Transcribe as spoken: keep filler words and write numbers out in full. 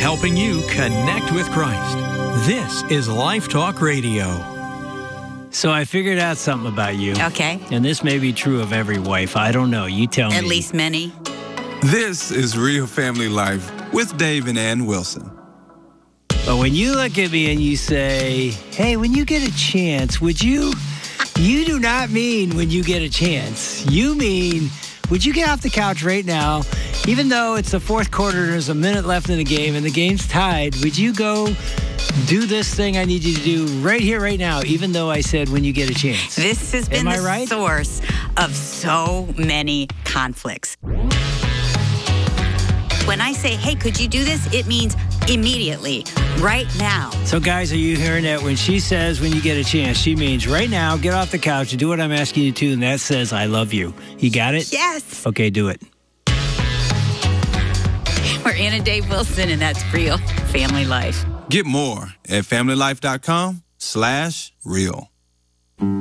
helping you connect with Christ. This is Life Talk Radio. So I figured out something about you. Okay. And this may be true of every wife. I don't know. You tell me. At least many. This is Real Family Life with Dave and Ann Wilson. But when you look at me and you say, hey, when you get a chance, would you... You do not mean when you get a chance. You mean, would you get off the couch right now, even though it's the fourth quarter, there's a minute left in the game, and the game's tied, would you go do this thing I need you to do right here, right now, even though I said when you get a chance? This has been Am I the right? source of so many conflicts. When I say, hey, could you do this? It means immediately, right now. So, guys, are you hearing that? When she says when you get a chance, she means right now, get off the couch and do what I'm asking you to, and that says I love you. You got it? Yes. Okay, do it. We're Ann and Dave Wilson, and that's Real Family Life. Get more at familylife.com slash real.